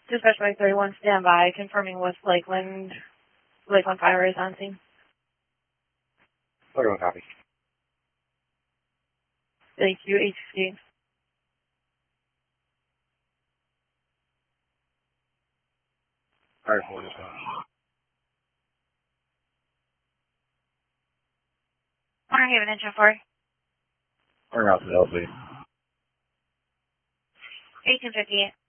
Dispatch by 31, stand by, confirming West Lakeland Fire is on scene. 31 copy. Thank you, 868. Fire 4 dispatch. Warner Haven, engine 4. Turn out to the LZ. 1858.